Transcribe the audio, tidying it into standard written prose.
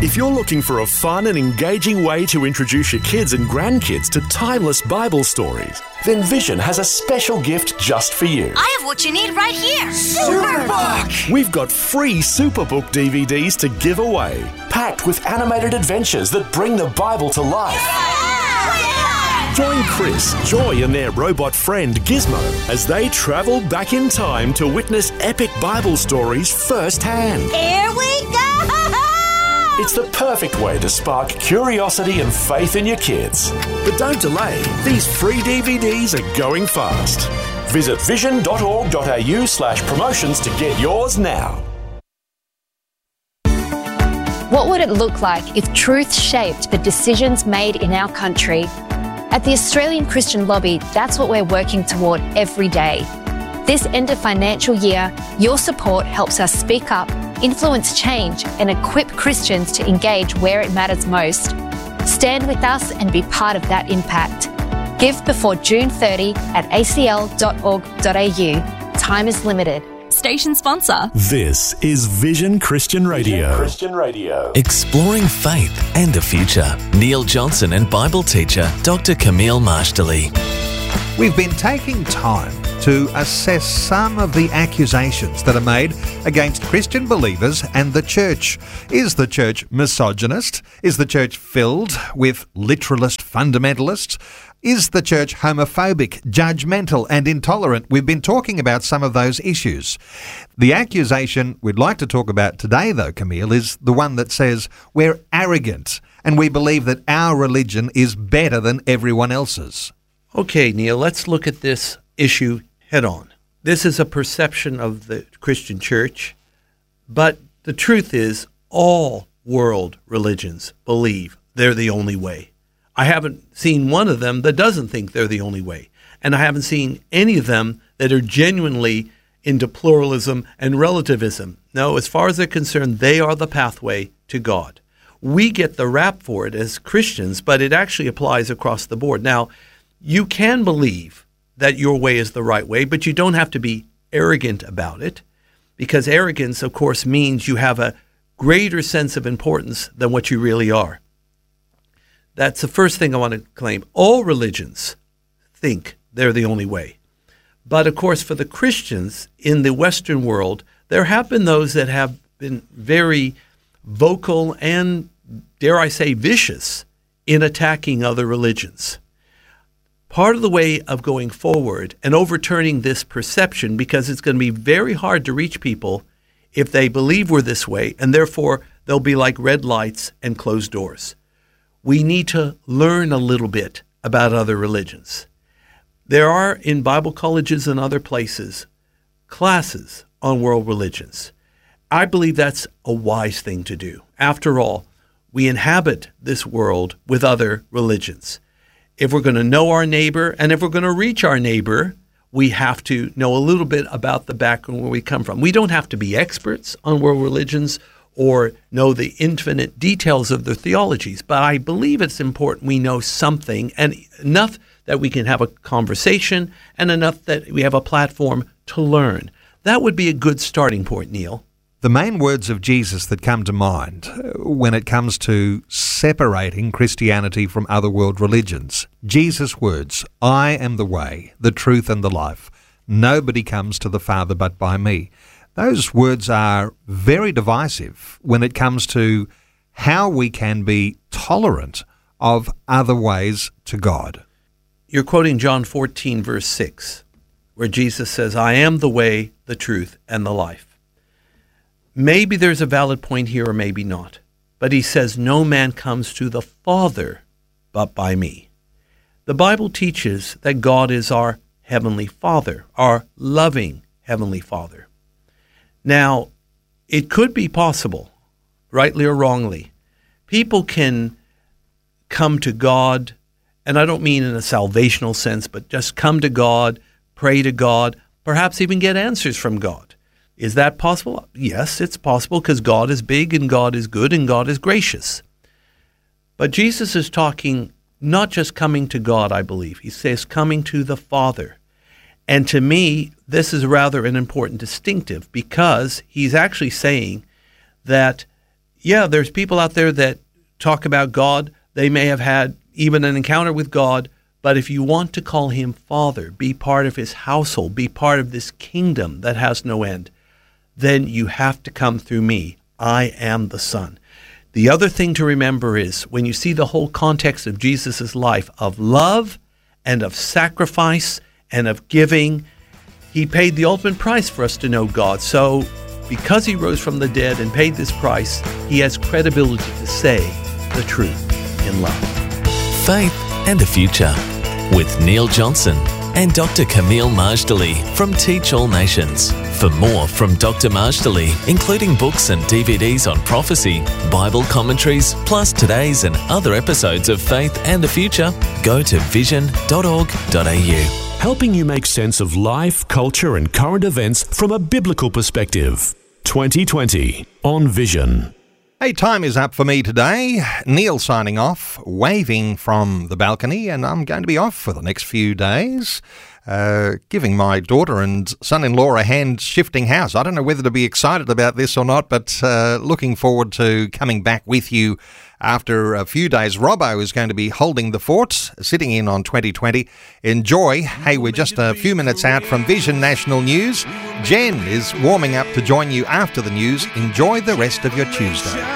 If you're looking for a fun and engaging way to introduce your kids and grandkids to timeless Bible stories, then Vision has a special gift just for you. I have what you need right here. Superbook! We've got free Superbook DVDs to give away, packed with animated adventures that bring the Bible to life. Join Chris, Joy and their robot friend Gizmo as they travel back in time to witness epic Bible stories firsthand. Here we go! It's the perfect way to spark curiosity and faith in your kids. But don't delay. These free DVDs are going fast. Visit vision.org.au/promotions to get yours now. What would it look like if truth shaped the decisions made in our country? At the Australian Christian Lobby, that's what we're working toward every day. This end of financial year, your support helps us speak up, influence change, and equip Christians to engage where it matters most. Stand with us and be part of that impact. Give before June 30 at acl.org.au. Time is limited. Station sponsor. This is Vision Christian Radio. Exploring faith and the future. Neil Johnson and Bible teacher Dr. Camille Marshdley. We've been taking time to assess some of the accusations that are made against Christian believers and the church. Is the church misogynist? Is the church filled with literalist fundamentalists? Is the church homophobic, judgmental and intolerant? We've been talking about some of those issues. The accusation we'd like to talk about today, though, Camille, is the one that says we're arrogant and we believe that our religion is better than everyone else's. Okay, Neil, let's look at this issue head on. This is a perception of the Christian church, but the truth is all world religions believe they're the only way. I haven't seen one of them that doesn't think they're the only way. And I haven't seen any of them that are genuinely into pluralism and relativism. No, as far as they're concerned, they are the pathway to God. We get the rap for it as Christians, but it actually applies across the board. Now, you can believe that your way is the right way, but you don't have to be arrogant about it, because arrogance, of course, means you have a greater sense of importance than what you really are. That's the first thing I want to claim. All religions think they're the only way. But, of course, for the Christians in the Western world, there have been those that have been very vocal and, dare I say, vicious in attacking other religions. Part of the way of going forward and overturning this perception, because it's going to be very hard to reach people if they believe we're this way, and therefore they'll be like red lights and closed doors. We need to learn a little bit about other religions. There are, in Bible colleges and other places, classes on world religions. I believe that's a wise thing to do. After all, we inhabit this world with other religions. If we're going to know our neighbor, and if we're going to reach our neighbor, we have to know a little bit about the background where we come from. We don't have to be experts on world religions or know the infinite details of their theologies, but I believe it's important we know something, and enough that we can have a conversation and enough that we have a platform to learn. That would be a good starting point, Neil. The main words of Jesus that come to mind when it comes to separating Christianity from other world religions, Jesus' words, I am the way, the truth and the life. Nobody comes to the Father but by me. Those words are very divisive when it comes to how we can be tolerant of other ways to God. You're quoting John 14, verse 6, where Jesus says, I am the way, the truth, and the life. Maybe there's a valid point here or maybe not, but he says, no man comes to the Father but by me. The Bible teaches that God is our Heavenly Father, our loving Heavenly Father. Now, it could be possible, rightly or wrongly, people can come to God, and I don't mean in a salvational sense, but just come to God, pray to God, perhaps even get answers from God. Is that possible? Yes, it's possible, because God is big and God is good and God is gracious. But Jesus is talking not just coming to God, I believe. He says coming to the Father. And to me, this is rather an important distinctive, because he's actually saying that Yeah, there's people out there that talk about God. They may have had even an encounter with God, but if you want to call him Father, be part of his household, be part of this kingdom that has no end, then you have to come through me. I am the Son. The other thing to remember is when you see the whole context of Jesus' life of love and of sacrifice and of giving, he paid the ultimate price for us to know God. So because he rose from the dead and paid this price, he has credibility to say the truth in love. Faith and a Future with Neil Johnson and Dr. Camille Majdali from Teach All Nations. For more from Dr. Majdali, including books and DVDs on prophecy, Bible commentaries, plus today's and other episodes of Faith and the Future, go to vision.org.au. Helping you make sense of life, culture and current events from a biblical perspective. 2020 on Vision. Hey, time is up for me today. Neil signing off, waving from the balcony, and I'm going to be off for the next few days, giving my daughter and son-in-law a hand shifting house. I don't know whether to be excited about this or not, but looking forward to coming back with you after a few days. Robbo is going to be holding the fort, sitting in on 2020. Enjoy. Hey, we're just a few minutes out from Vision National News. Jen is warming up to join you after the news. Enjoy the rest of your Tuesday.